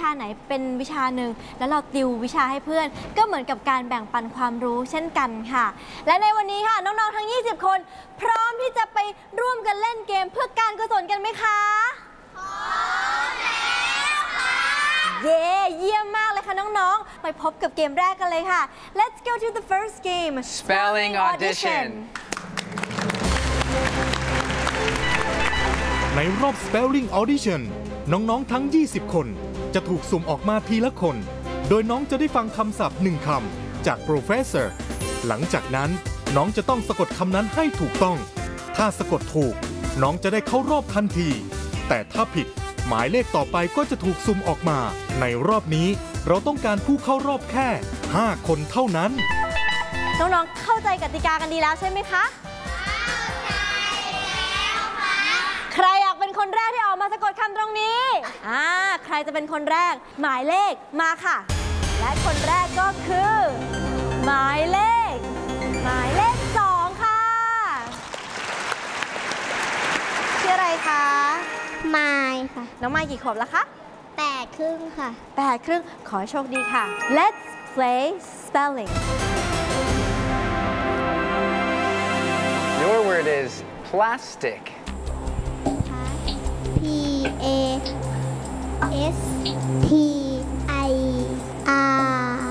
าไหนเป็นวิชาหนึ่งแล้วเราติววิชาให้เพื่อนก็เหมือนกับการแบ่งปันความรู้เช่นกันค่ะและในวันนี้ค่ะน้องๆทั้ง20คนพร้อมที่จะไปร่วมกันเล่นเกมเพื่อการกุศลกันไหมคะพร้อมแล้วค่ะเยี่ยมมากเลยค่ะน้องๆไปพบกับเกมแรกกันเลยค่ะ Let's go to the first game Spelling Audition ในรอบ Spelling Audition น้องๆทั้ง20คนจะถูกสุ่มออกมาทีละคนโดยน้องจะได้ฟังคำศัพท์1คำจาก Professor หลังจากนั้นน้องจะต้องสะกดคำนั้นให้ถูกต้องถ้าสะกดถูกน้องจะได้เข้ารอบทันทีแต่ถ้าผิดหมายเลขต่อไปก็จะถูกสุ่มออกมาในรอบนี้เราต้องการผู้เข้ารอบแค่5คนเท่านั้นน้องๆเข้าใจกติกากันดีแล้วใช่ไหมคะใครอยากเป็นคนแรกที่ออกมาสะกดคำตรงนี้ใครจะเป็นคนแรกหมายเลขมาค่ะและคนแรกก็คือหมายเลข2ค่ะชื่ออะไรคะไมล์ค่ะน้องไมล์กี่ขวบแล้วคะ 8 ครึ่งค่ะ 8 ครึ่งขอให้โชคดีค่ะ Let's play spelling Your word is plastic P A S T I R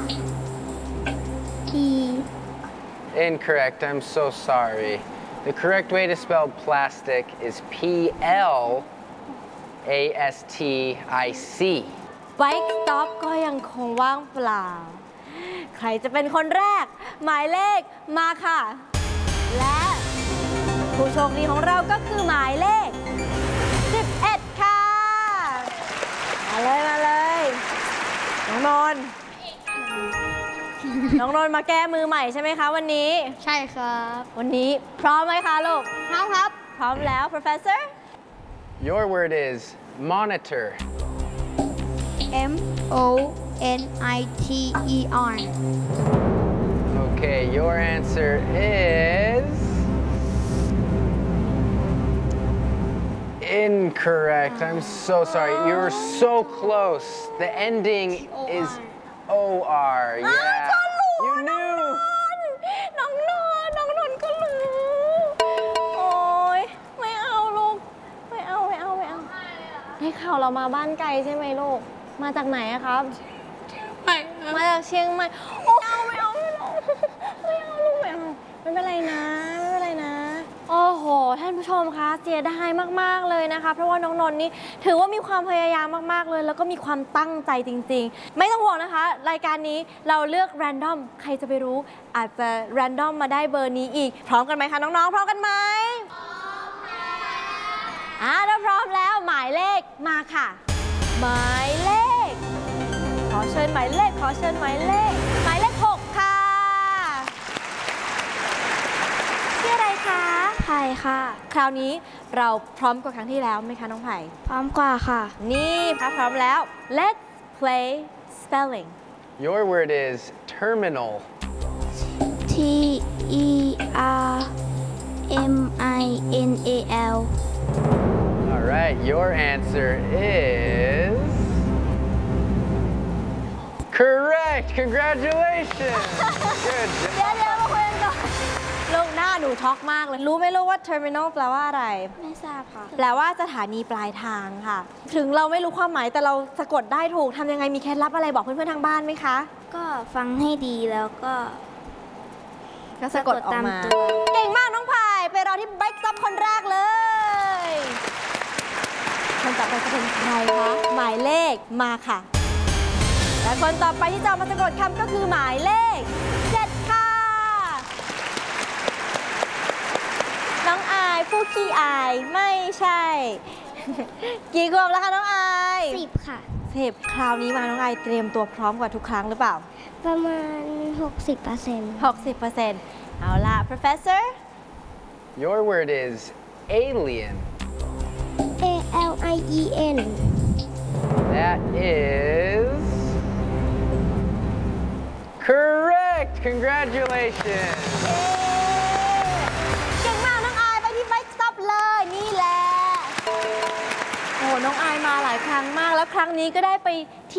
E Incorrect. I'm so sorry. The correct way to spell plastic is P-L-A-S-T-I-C. Bike stop ก็ยังคงว่างเปล่าใครจะเป็นคนแรกหมายเลขมาค่ะและผู้โชคดีของเราก็คือหมายเลข11ค่ะมาเลยน้องนนท์มาแก้มือใหม่ใช่ไหมคะวันนี้ใช่ครับวันนี้พร้อมไหมคะลูกพร้อมครับพร้อมแล้ว Professor Your word is monitor M O N I T E R Okay, your answer is incorrect. I'm so sorry. You were so close. The ending is O-R. Yeah. You knew. น้องนนท์ก็รู้โอ๊ยไม่เอาลูกไม่เอาได้ข่าวเรามาบ้านไกลใช่ไหมลูกมาจากไหนอะครับมาจากเชียงใหม่โอ้ไม่เอาลูกไม่เป็นไรนะโอ้โหท่านผู้ชมคะเสียดายมากๆเลยนะคะเพราะว่าน้องนนท์นี่ถือว่ามีความพยายามมากๆเลยแล้วก็มีความตั้งใจจริงๆไม่ต้องห่วงนะคะรายการนี้เราเลือกแรนดอมใครจะไปรู้อาจจะแรนดอมมาได้เบอร์นี้อีกพร้อมกันไหมคะน้องๆพร้อมกันไหมพร้อมค่ะถ้าพร้อมแล้วหมายเลขมาค่ะหมายเลขขอเชิญหมายเลข6ค่ะชื่ออะไรคะไผ่ค่ะคราวนี้เราพร้อมกว่าครั้งที่แล้วไหมคะน้องไผ่พร้อมกว่าค่ะนี่พร้อมแล้ว Let's play spelling Your word is terminal T E R M I N A L All right, your answer is correct. Congratulations. Good job. เดี๋ยวมาคุยกันก่อนลูกหน้าหนูช็อกมากเลยรู้ไหมลูกว่า terminal แปลว่าอะไรไม่ทราบค่ะแปลว่าสถานีปลายทางค่ะถึงเราไม่รู้ความหมายแต่เราสะกดได้ถูกทำยังไงมีเคล็ดลับอะไรบอกเพื่อนๆทางบ้านไหมคะก็ฟังให้ดีแล้วก็สะกดออกมาเก่งมากน้องไผ่ไปรอที่ Bike Stop คนแรกเลยคนต่อไปจะเป็นใครคะหมายเลขมาค่ะและคนต่อไปที่จะมาสะกดคำก็คือหมายเลข7ค่ะน้องอายผู้ขี้อายไม่ใช่กี่ขวบแล้วคะน้องอาย 10 ค่ะ 10คราวนี้มาน้องอายเตรียมตัวพร้อมกว่าทุกครั้งหรือเปล่าประมาณ 60%เอาล่ะ Professor Your word is alien A-L-I-E-N That is correct. Congratulations. เก่งมากน้องอายไปที่ Bike Stop เลยนี่แหละโอ้น้องอายมาหลายครั้งมากแล้วครั้งนี้ก็ได้ไปที่